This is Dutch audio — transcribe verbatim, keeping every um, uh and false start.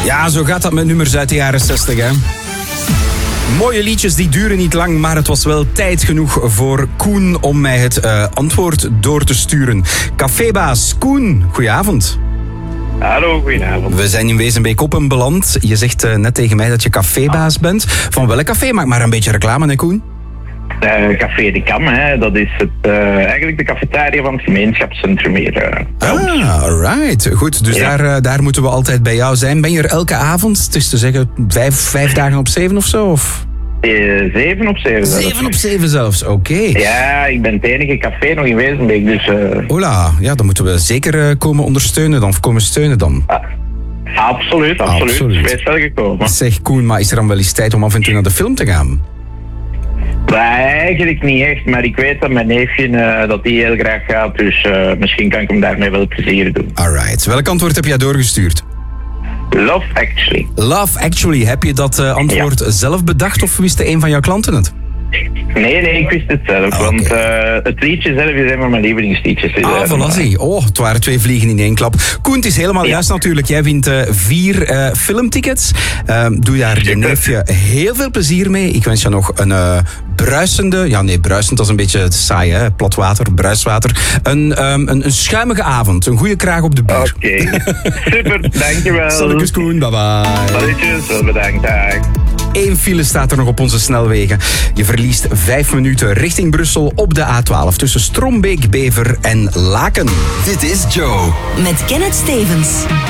Ja, zo gaat dat met nummers uit de jaren zestig, hè. Mooie liedjes, die duren niet lang, maar het was wel tijd genoeg voor Koen om mij het uh, antwoord door te sturen. Cafébaas Koen, goedenavond. Hallo, goedenavond. We zijn in Wezenbeek-Oppen beland. Je zegt uh, net tegen mij dat je cafébaas bent. Van welk café? Maak maar een beetje reclame, hè Koen? Uh, Café de Kam, hè. Dat is het, uh, eigenlijk de cafetaria van het gemeenschapscentrum hier. Uh, ah, alright. Goed, dus ja. daar, uh, daar moeten we altijd bij jou zijn. Ben je er elke avond? Het is te zeggen vijf, vijf dagen op zeven of zo? Of? Uh, zeven op zeven zelfs. Zeven op zeven zelfs, oké. Okay. Ja, ik ben het enige café nog in Wezenbeek, dus... Uh... Hola, ja, dan moeten we zeker uh, komen ondersteunen dan, of komen steunen dan. Ah. Absoluut, absoluut. absoluut. Wees wel gekomen. Zeg Koen, maar is er dan wel eens tijd om af en toe naar de film te gaan? Nee, eigenlijk niet echt, maar ik weet dat mijn neefje uh, dat die heel graag gaat, dus uh, misschien kan ik hem daarmee wel plezier doen. Alright, welk antwoord heb jij doorgestuurd? Love Actually. Love Actually, heb je dat uh, antwoord ja. zelf bedacht of wist een van jouw klanten het? Nee, nee, ik wist het zelf, oh, want okay. uh, het liedje zelf is een van mijn lievelingsliedjes. Ah, voilà, zie. Oh, het waren twee vliegen in één klap. Koen, het is helemaal ja. juist natuurlijk. Jij wint uh, vier uh, filmtickets. Uh, doe daar je neefje heel veel plezier mee. Ik wens je nog een uh, bruisende... Ja, nee, bruisend, dat is een beetje saai, hè. Plat water, bruiswater. Een, um, een, een schuimige avond. Een goede kraag op de buur. Oké. Okay. Super, dankjewel. Salutjes, Koen. Bye bye. Salutjes, wel bedankt. Dag. Eén file staat er nog op onze snelwegen. Je verliest vijf minuten richting Brussel op de A twaalf tussen Strombeek, Bever en Laken. Dit is Joe. Met Kenneth Stevens.